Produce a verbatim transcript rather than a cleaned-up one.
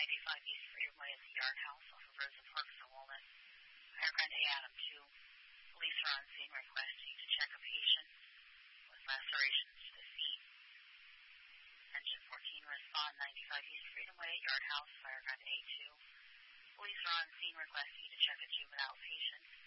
ninety-five East Freedom Way at the Yard House off of Rosa Parks in Walnut. Fire Ground A, Adam two. Police are on scene requesting to check a patient with lacerations to the feet. Engine fourteen, respond ninety-five East Freedom Way, Yard House, Fire Ground A two. Police are on scene requesting to check a juvenile patient